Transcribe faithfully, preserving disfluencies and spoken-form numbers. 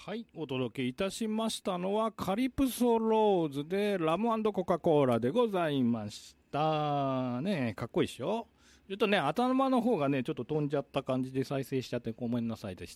はい、お届けいたしましたのはカリプソローズでラム&コカ・コーラでございましたね。かっこいいでしょ。ちょっとね、頭の方がねちょっと飛んじゃった感じで再生しちゃってごめんなさいでし